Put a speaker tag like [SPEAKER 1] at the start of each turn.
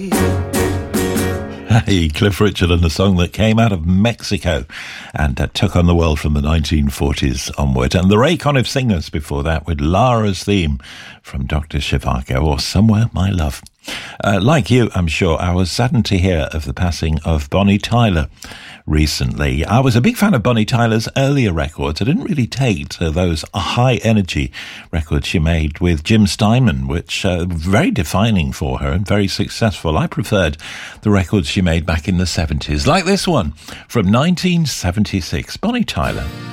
[SPEAKER 1] Hey, Cliff Richard and a song that came out of Mexico and took on the world from the 1940s onward. And the Ray Conniff Singers before that with Lara's theme from Dr. Zhivago, or Somewhere My Love. Like you, I'm sure, I was saddened to hear of the passing of Bonnie Tyler recently. I was a big fan of Bonnie Tyler's earlier records. I didn't really take to those high-energy records she made with Jim Steinman, which very defining for her and very successful. I preferred the records she made back in the 70s, like this one from 1976, Bonnie Tyler.